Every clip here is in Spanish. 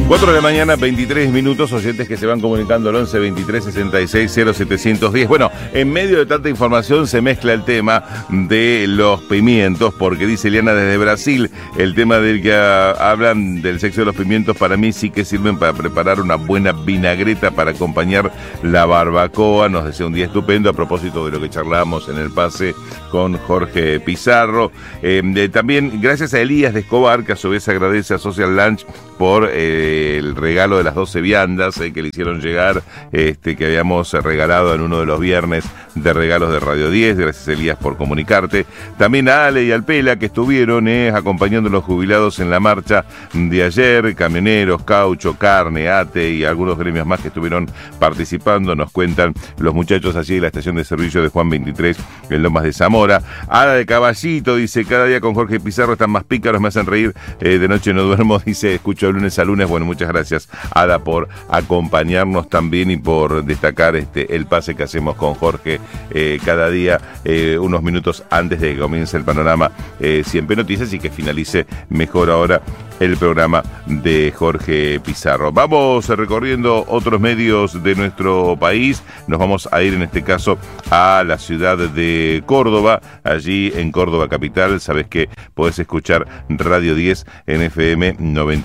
4 de la mañana, 23 minutos, oyentes que se van comunicando al 11 23 66 0710. Bueno, en medio de tanta información se mezcla el tema de los pimientos, porque dice Eliana desde Brasil, el tema del que hablan del sexo de los pimientos para mí sí que sirven para preparar una buena vinagreta para acompañar la barbacoa. Nos desea un día estupendo a propósito de lo que charlábamos en el pase con Jorge Pizarro. También gracias a Elías de Escobar, que a su vez agradece a Social Lunch por el regalo de las 12 viandas que le hicieron llegar, que habíamos regalado en uno de los viernes de regalos de Radio 10. Gracias, Elías, por comunicarte. También a Ale y al Pela, que estuvieron acompañando a los jubilados en la marcha de ayer, camioneros, caucho, carne, ATE y algunos gremios más que estuvieron participando. Nos cuentan los muchachos allí de la estación de servicio de Juan 23 en Lomas de Zamora. Ada de Caballito dice: cada día con Jorge Pizarro están más pícaros, me hacen reír, de noche no duermo, dice, escucho de lunes a lunes. Bueno, muchas gracias, Ada, por acompañarnos también y por destacar el pase que hacemos con Jorge cada día, unos minutos antes de que comience el panorama Siempre Noticias y que finalice mejor ahora el programa de Jorge Pizarro. Vamos recorriendo otros medios de nuestro país. Nos vamos a ir en este caso a la ciudad de Córdoba. Allí en Córdoba capital, sabes que podés escuchar Radio 10 en FM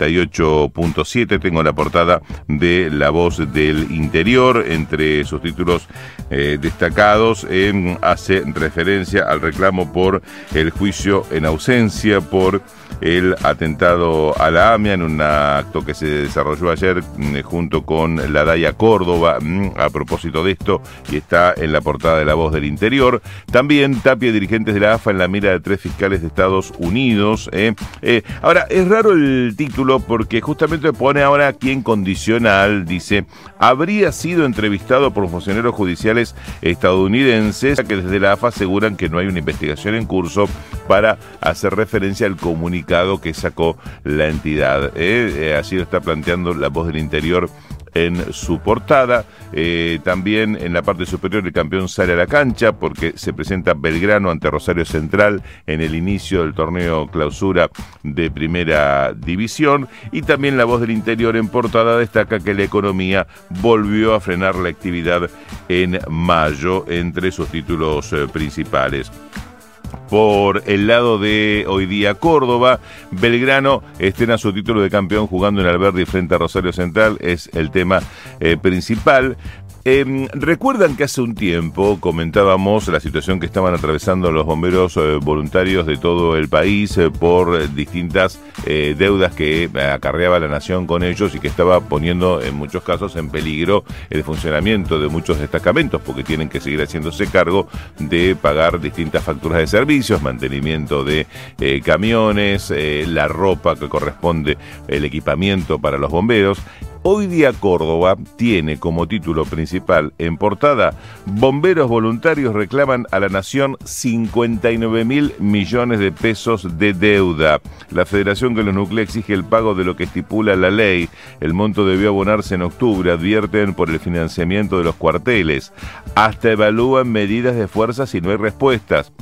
98.7. Tengo la portada de La Voz del Interior. Entre sus títulos destacados hace referencia al reclamo por el juicio en ausencia por el atentado a la AMIA en un acto que se desarrolló ayer junto con la DAIA Córdoba a propósito de esto, y está en la portada de La Voz del Interior. También Tapia y dirigentes de la AFA en la mira de 3 fiscales de Estados Unidos. Ahora, es raro el título porque justamente pone ahora aquí en condicional, dice: habría sido entrevistado por funcionarios judiciales estadounidenses que desde la AFA aseguran que no hay una investigación en curso, para hacer referencia al comunicado que sacó la entidad. Así lo está planteando La Voz del Interior en su portada. También en la parte superior el campeón sale a la cancha porque se presenta Belgrano ante Rosario Central en el inicio del torneo clausura de Primera División. Y también La Voz del Interior en portada destaca que la economía volvió a frenar la actividad en mayo, entre sus títulos principales. Por el lado de Hoy Día Córdoba, Belgrano estrena su título de campeón jugando en Alberdi frente a Rosario Central, es el tema principal. Recuerdan que hace un tiempo comentábamos la situación que estaban atravesando los bomberos voluntarios de todo el país por distintas deudas que acarreaba la nación con ellos y que estaba poniendo en muchos casos en peligro el funcionamiento de muchos destacamentos, porque tienen que seguir haciéndose cargo de pagar distintas facturas de servicios, mantenimiento de camiones, la ropa que corresponde, el equipamiento para los bomberos. Hoy Día Córdoba tiene como título principal en portada: bomberos voluntarios reclaman a la nación 59.000 millones de pesos de deuda. La federación que los nuclea exige el pago de lo que estipula la ley. El monto debió abonarse en octubre, advierten por el financiamiento de los cuarteles. Hasta evalúan medidas de fuerza si no hay respuestas.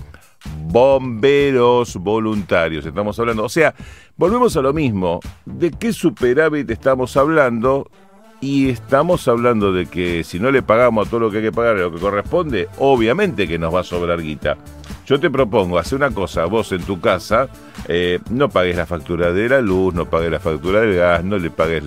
Bomberos voluntarios, estamos hablando, o sea, volvemos a lo mismo. ¿De qué superávit estamos hablando? Y estamos hablando de que si no le pagamos a todo lo que hay que pagar, a lo que corresponde, obviamente que nos va a sobrar guita. Yo te propongo, hacer una cosa, vos en tu casa, no pagues la factura de la luz, no pagues la factura del gas, no le pagues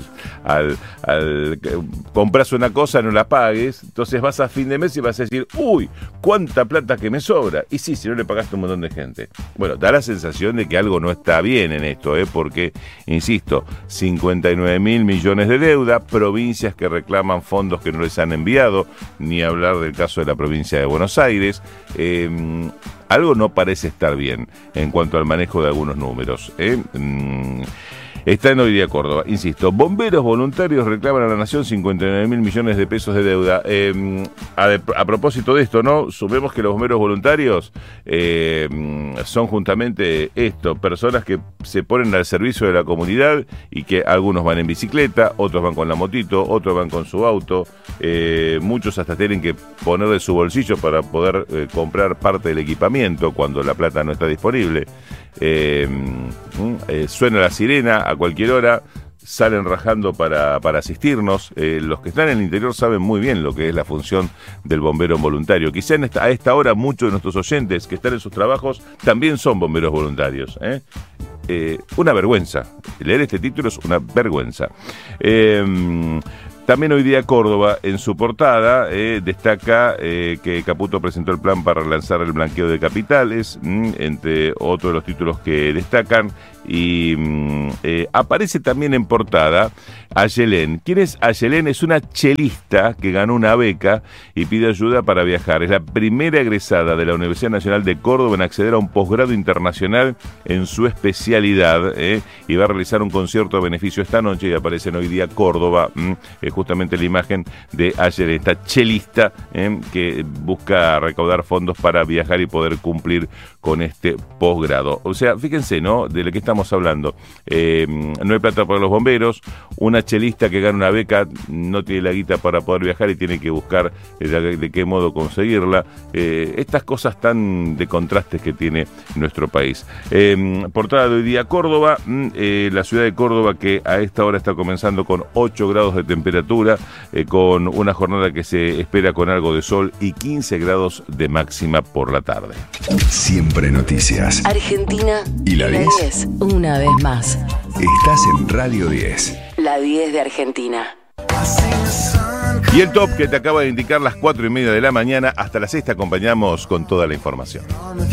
compras una cosa, no la pagues, entonces vas a fin de mes y vas a decir: uy, cuánta plata que me sobra. Y sí, si no le pagaste a un montón de gente. Bueno, da la sensación de que algo no está bien en esto, porque, insisto, 59.000 millones de deuda, provincias que reclaman fondos que no les han enviado, ni hablar del caso de la provincia de Buenos Aires. Algo no parece estar bien en cuanto al manejo de algunos números. Está en Hoy Día Córdoba, insisto, bomberos voluntarios reclaman a la nación 59.000 millones de pesos de deuda. A propósito de esto, ¿no? Sumemos que los bomberos voluntarios son justamente esto, personas que se ponen al servicio de la comunidad y que algunos van en bicicleta, otros van con la motito, otros van con su auto, muchos hasta tienen que poner de su bolsillo para poder comprar parte del equipamiento cuando la plata no está disponible. Suena la sirena a cualquier hora, salen rajando para asistirnos. Los que están en el interior saben muy bien lo que es la función del bombero voluntario. Quizá a esta hora muchos de nuestros oyentes que están en sus trabajos también son bomberos voluntarios. Una vergüenza. Leer este título es una vergüenza. También hoy día Córdoba, en su portada, destaca que Caputo presentó el plan para relanzar el blanqueo de capitales, entre otros de los títulos que destacan, y aparece también en portada Ayelén. ¿Quién es Ayelén? Es una chelista que ganó una beca y pide ayuda para viajar. Es la primera egresada de la Universidad Nacional de Córdoba en acceder a un posgrado internacional en su especialidad, y va a realizar un concierto a beneficio esta noche, y aparece en Hoy Día Córdoba justamente la imagen de Ayelén, esta chelista que busca recaudar fondos para viajar y poder cumplir con este posgrado. O sea, fíjense, ¿no?, de lo que estamos hablando. No hay plata para los bomberos, una chelista que gana una beca no tiene la guita para poder viajar y tiene que buscar de qué modo conseguirla. Estas cosas tan de contrastes que tiene nuestro país. Portada de Hoy Día Córdoba, la ciudad de Córdoba que a esta hora está comenzando con 8 grados de temperatura, con una jornada que se espera con algo de sol y 15 grados de máxima por la tarde. Siempre noticias. Argentina y la 10. Una vez más. Estás en Radio 10. La 10 de Argentina. Y el top que te acaba de indicar las 4:30 de la mañana. Hasta las 6 te acompañamos con toda la información.